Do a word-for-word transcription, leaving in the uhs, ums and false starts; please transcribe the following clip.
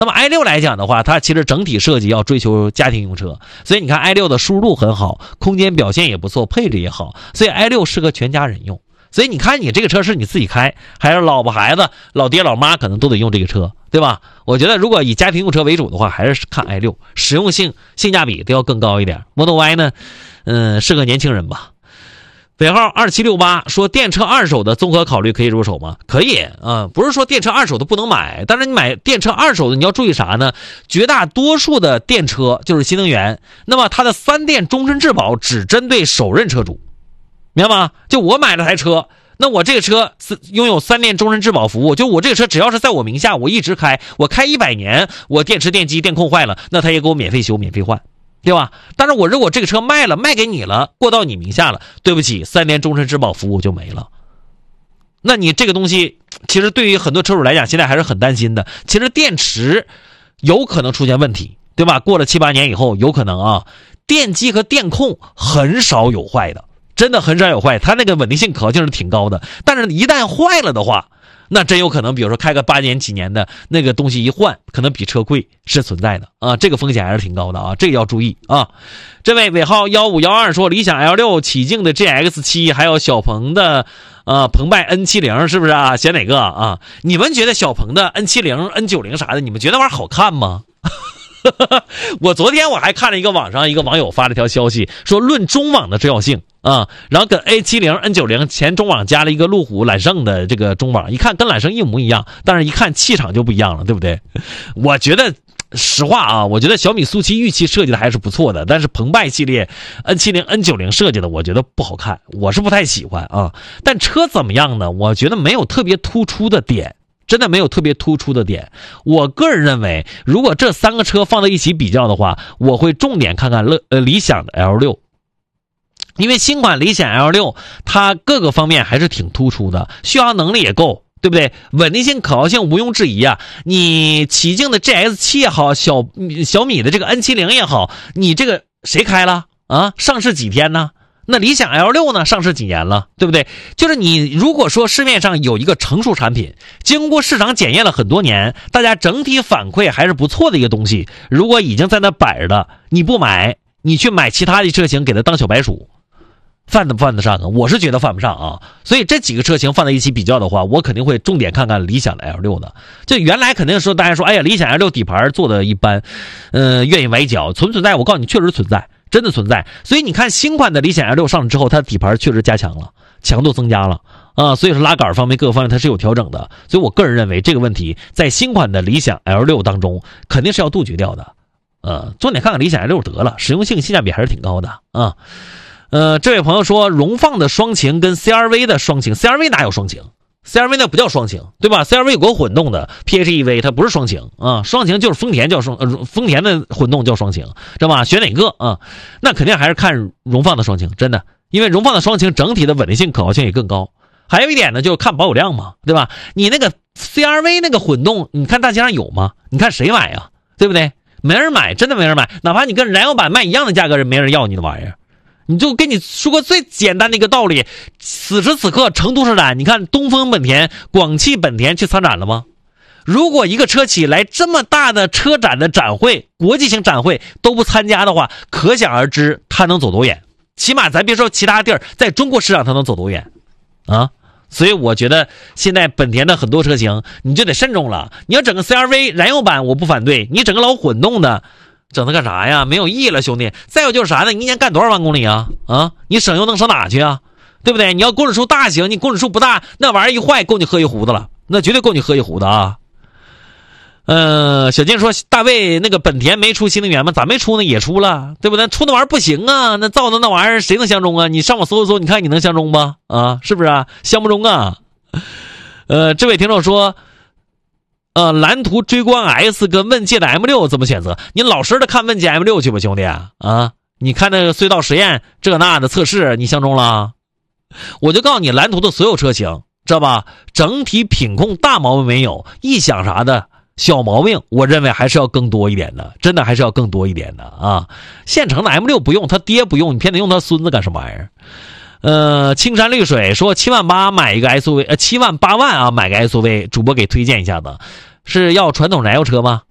那么 i 六 来讲的话，它其实整体设计要追求家庭用车，所以你看 i 六 的舒适度很好，空间表现也不错，配置也好，所以 i 六 适合全家人用。所以你看你这个车是你自己开，还是老婆孩子、老爹老妈可能都得用这个车，对吧？我觉得如果以家庭用车为主的话，还是看 i 六， 实用性、性价比都要更高一点。Model Y 呢，嗯，适合年轻人吧。尾号二七六八说电车二手的综合考虑可以入手吗？可以啊、呃，不是说电车二手的不能买，但是你买电车二手的你要注意啥呢？绝大多数的电车就是新能源，那么它的三电终身质保只针对首任车主，明白吗？就我买了台车，那我这个车拥有三电终身质保服务，就我这个车只要是在我名下，我一直开，我开一百年，我电池、电机、电控坏了，那他也给我免费修、免费换。对吧？但是我如果这个车卖了，卖给你了，过到你名下了，对不起，三年终身质保服务就没了。那你这个东西，其实对于很多车主来讲，现在还是很担心的。其实电池有可能出现问题，对吧？过了七八年以后，有可能啊，电机和电控很少有坏的，真的很少有坏，它那个稳定性可靠性是挺高的。但是一旦坏了的话，那真有可能，比如说开个八年几年的那个东西一换，可能比车贵是存在的啊，这个风险还是挺高的啊，这个要注意啊。这位尾号一五一二说，理想 L 六、启境的 G X 七，还有小鹏的呃澎湃 N 七十， 是不是啊？选哪个啊？你们觉得小鹏的 N 七十、N 九十 啥的，你们觉得玩意儿好看吗？我昨天我还看了一个网上一个网友发了条消息，说论中网的重要性啊，然后跟 A 七十、N 九十 前中网加了一个路虎揽胜的这个中网，一看跟揽胜一模一样，但是一看气场就不一样了，对不对？我觉得实话啊，我觉得小米速七预期设计的还是不错的，但是澎湃系列 N 七十、N 九十 设计的我觉得不好看，我是不太喜欢啊。但车怎么样呢？我觉得没有特别突出的点。真的没有特别突出的点，我个人认为，如果这三个车放在一起比较的话，我会重点看看乐呃理想的 L 六， 因为新款理想 L 六 它各个方面还是挺突出的，续航能力也够，对不对？稳定性、可靠性毋庸置疑啊！你启境的 G X 七 也好，小小米的这个 N 七十 也好，你这个谁开了啊？上市几天呢？那理想 L 六 呢？上市几年了，对不对？就是你如果说市面上有一个成熟产品，经过市场检验了很多年，大家整体反馈还是不错的一个东西，如果已经在那摆着的，你不买，你去买其他的车型给它当小白鼠，犯得不犯得上啊？我是觉得犯不上啊。所以这几个车型放在一起比较的话，我肯定会重点看看理想的 L 六 的。就原来肯定说大家说，哎呀，理想 L 六 底盘做的一般，呃，愿意崴脚，存不存在？我告诉你，确实存在。真的存在，所以你看新款的理想 L 六 上市之后，它的底盘确实加强了，强度增加了啊，所以说拉杆方面各个方面它是有调整的，所以我个人认为这个问题在新款的理想 L 六 当中肯定是要杜绝掉的，呃，重点看看理想 L 六 得了，实用性、性价比还是挺高的啊。呃，这位朋友说，荣放的双擎跟 C R V 的双擎 ，C R V 哪有双擎？C R V 那不叫双擎，对吧 ？C R V 有个混动的 P H E V， 它不是双擎啊，双擎就是丰田叫双，呃，丰田的混动叫双擎，知道吧？选哪个啊？那肯定还是看荣放的双擎，真的，因为荣放的双擎整体的稳定性、可靠性也更高。还有一点呢，就是看保有量嘛，对吧？你那个 C R V 那个混动，你看大街上有吗？你看谁买呀？对不对？没人买，真的没人买，哪怕你跟燃油版卖一样的价格，人没人要你的玩意儿。你就跟你说个最简单的一个道理，此时此刻成都车展，你看东风本田、广汽本田去参展了吗？如果一个车企来这么大的车展的展会、国际型展会都不参加的话，可想而知它能走多远。起码咱别说其他地儿，在中国市场它能走多远啊！所以我觉得现在本田的很多车型你就得慎重了。你要整个 C R V 燃油版我不反对，你整个老混动的整它干啥呀？没有意义了，兄弟。再有就是啥呢？你一年干多少万公里啊？啊，你省油能省哪去啊？对不对？你要公里数大行，你公里数不大，那玩意儿一坏够你喝一壶的了，那绝对够你喝一壶的啊。呃，小金说大卫那个本田没出新能源吗？咋没出呢？也出了，对不对？出那玩意儿不行啊，那造的那玩意儿谁能相中啊？你上网搜一搜，你看你能相中吗？啊，是不是啊？相不中啊。呃，这位听众说。呃，蓝图追光 S 跟问界的 M 六 怎么选择？你老实的看问界 M 六 去吧，兄弟啊！啊，你看那个隧道实验这那的测试，你相中了？我就告诉你，蓝图的所有车型，知道吧？整体品控大毛病没有，异响啥的小毛病，我认为还是要更多一点的，真的还是要更多一点的啊！现成的 M 六 不用，他爹不用，你偏得用他孙子干什么玩意儿？呃，青山绿水说七万八买一个 S U V， 呃，七万八万啊，买个 S U V， 主播给推荐一下子，是要传统燃油车吗？